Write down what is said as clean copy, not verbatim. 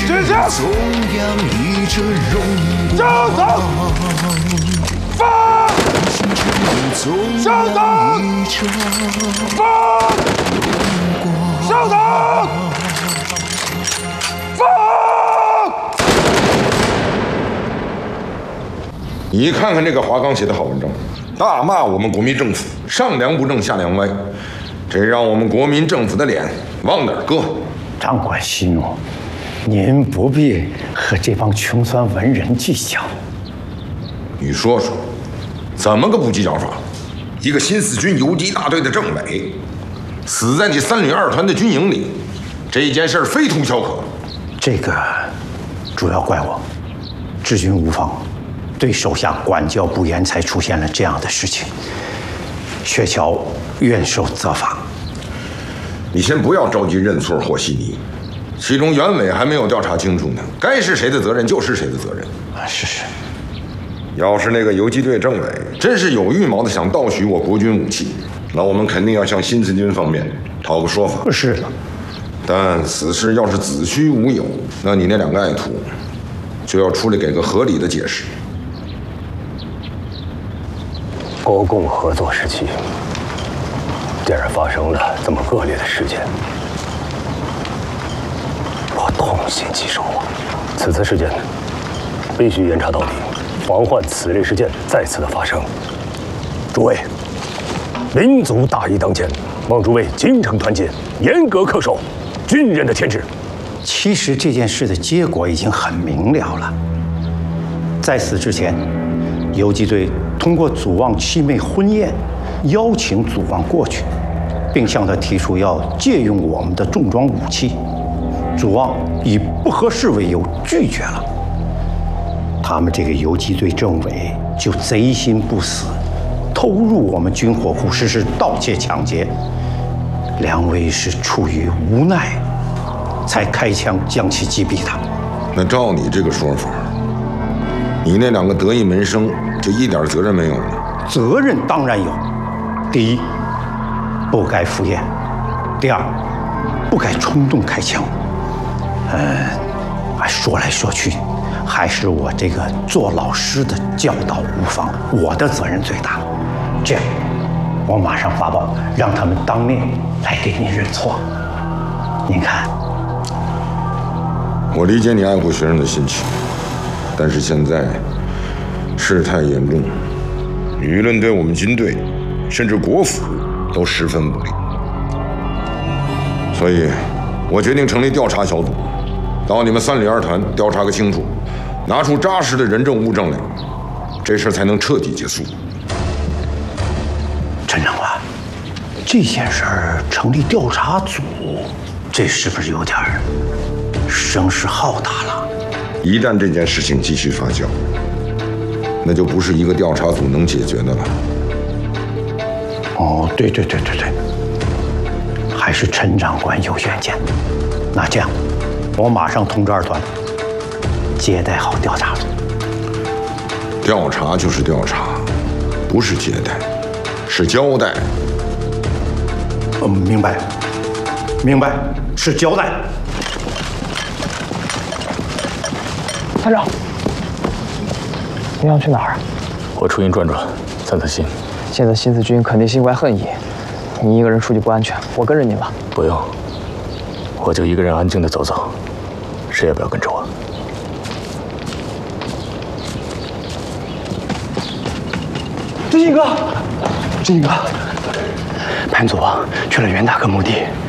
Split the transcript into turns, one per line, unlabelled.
军下
总洋溢着荣
上
光。
膛！发！上膛！发！上膛！发！
你看看这个华刚写的好文章，大骂我们国民政府上梁不正下梁歪，这让我们国民政府的脸往哪儿搁？
长官息怒，您不必和这帮穷酸文人计较。
你说说，怎么个不计较法？一个新四军游击大队的政委，死在你3旅2团的军营里，这件事非同小可。
这个主要怪我，治军无方，对手下管教不严，才出现了这样的事情。薛乔愿受责罚。
你先不要着急认错和稀泥，其中原委还没有调查清楚呢，该是谁的责任就是谁的责任。
是。
要是那个游击队政委真是有预谋的想盗取我国军武器，那我们肯定要向新四军方面讨个说法。
是的。
但此事要是子虚乌有，那你那2个爱徒就要出来给个合理的解释。
国共合作时期，竟然发生了这么恶劣的事件，我痛心疾首啊！此次事件必须严查到底，防患此类事件再次的发生。诸位，民族大义当前，望诸位精诚团结，严格恪守军人的天职。
其实这件事的结果已经很明了了。在此之前，游击队通过祖望七妹婚宴，邀请祖望过去，并向他提出要借用我们的重装武器。祖望以不合适为由拒绝了。他们这个游击队政委就贼心不死，偷入我们军火库实施盗窃抢劫。两位是出于无奈，才开枪将其击毙的。
那照你这个说法，你那2个得意门生就一点责任没有了？
责任当然有。第一，不该赴宴；第二，不该冲动开枪。说来说去，还是我这个做老师的教导无方，我的责任最大。这样，我马上发报，让他们当面来给您认错。您看，
我理解你爱护学生的心情，但是现在事态严重，舆论对我们军队甚至国府都十分不利，所以我决定成立调查小组，到你们3旅2团调查个清楚，拿出扎实的人证物证来，这事才能彻底结束。
陈长官，这件事儿成立调查组，这是不是有点声势浩大了？
一旦这件事情继续发酵，那就不是一个调查组能解决的了。
哦，对，还是陈长官有远见。那这样，我马上通知2团，接待好调查组。
调查就是调查，不是接待，是交代。
明白，是交代。
团长，你想去哪儿？
我出营转转，散散心。
现在新四军肯定心怀恨意，你一个人出去不安全，我跟着你吧。
不用，我就一个人安静的走走，谁也不要跟着我。
志信哥，潘祖去了袁大哥墓地，